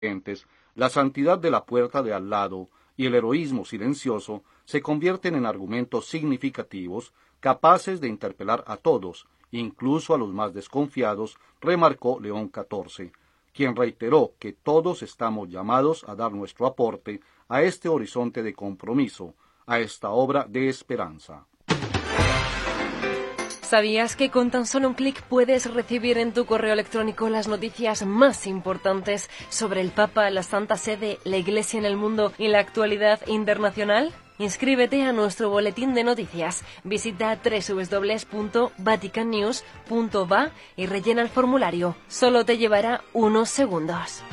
la santidad de la puerta de al lado y el heroísmo silencioso se convierten en argumentos significativos capaces de interpelar a todos, incluso a los más desconfiados, remarcó León XIV, quien reiteró que todos estamos llamados a dar nuestro aporte a este horizonte de compromiso, a esta obra de esperanza. ¿Sabías que con tan solo un clic puedes recibir en tu correo electrónico las noticias más importantes sobre el Papa, la Santa Sede, la Iglesia en el mundo y la actualidad internacional? Inscríbete a nuestro boletín de noticias. Visita www.vaticannews.va y rellena el formulario. Solo te llevará unos segundos.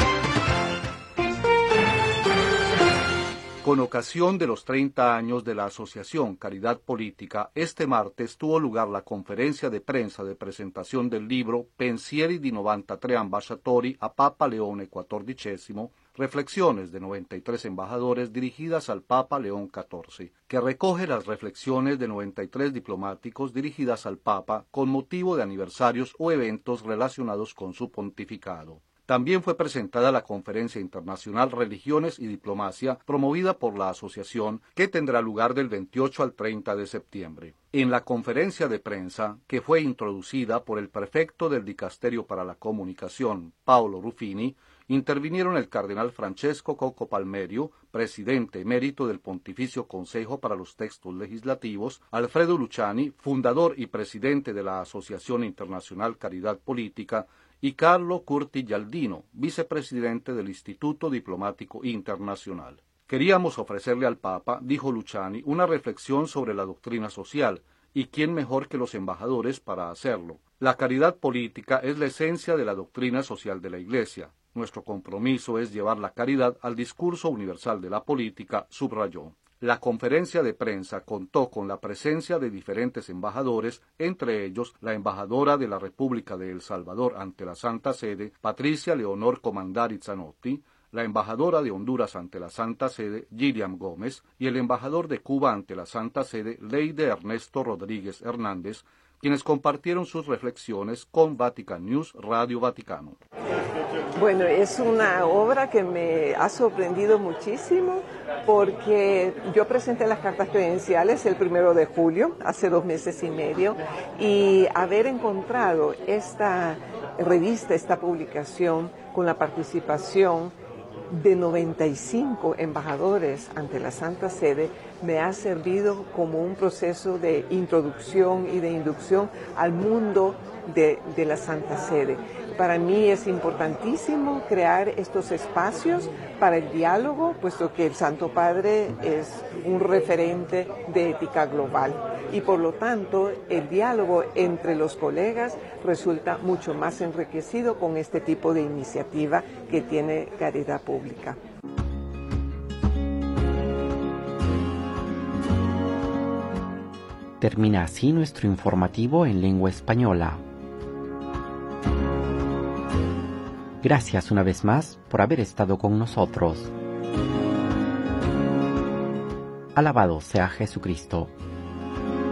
Con ocasión de los 30 años de la Asociación Caridad Política, este martes tuvo lugar la conferencia de prensa de presentación del libro Pensieri di 93 ambasciatori a Papa Leone XIV, Reflexiones de 93 embajadores dirigidas al Papa León XIV, que recoge las reflexiones de 93 diplomáticos dirigidas al Papa con motivo de aniversarios o eventos relacionados con su pontificado. También fue presentada la Conferencia Internacional Religiones y Diplomacia, promovida por la asociación, que tendrá lugar del 28 al 30 de septiembre. En la conferencia de prensa, que fue introducida por el prefecto del Dicasterio para la Comunicación, Paolo Ruffini, intervinieron el cardenal Francesco Cocco Palmerio, presidente emérito del Pontificio Consejo para los Textos Legislativos, Alfredo Luciani, fundador y presidente de la Asociación Internacional Caridad Política, y Carlo Curti Gialdino, vicepresidente del Instituto Diplomático Internacional. Queríamos ofrecerle al Papa, dijo Luciani, una reflexión sobre la doctrina social, y quién mejor que los embajadores para hacerlo. La caridad política es la esencia de la doctrina social de la Iglesia. Nuestro compromiso es llevar la caridad al discurso universal de la política, subrayó. La conferencia de prensa contó con la presencia de diferentes embajadores, entre ellos la embajadora de la República de El Salvador ante la Santa Sede, Patricia Leonor Comandari Zanotti, la embajadora de Honduras ante la Santa Sede, Gilliam Gómez, y el embajador de Cuba ante la Santa Sede, Leide Ernesto Rodríguez Hernández, quienes compartieron sus reflexiones con Vatican News Radio Vaticano. Bueno, es una obra que me ha sorprendido muchísimo porque yo presenté las cartas credenciales el 1 de julio, hace 2 meses y medio, y haber encontrado esta revista, esta publicación con la participación de 95 embajadores ante la Santa Sede me ha servido como un proceso de introducción y de inducción al mundo de la Santa Sede. Para mí es importantísimo crear estos espacios para el diálogo, puesto que el Santo Padre es un referente de ética global y por lo tanto el diálogo entre los colegas resulta mucho más enriquecido con este tipo de iniciativa que tiene Caridad Pública. Termina así nuestro informativo en lengua española. Gracias una vez más por haber estado con nosotros. Alabado sea Jesucristo.